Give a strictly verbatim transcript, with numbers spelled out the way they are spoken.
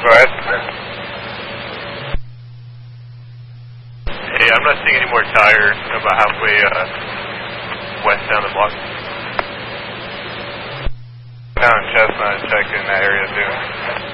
Go ahead. Hey, I'm not seeing any more tires about halfway uh, west down the block. Down in Chestnut, check in that area too.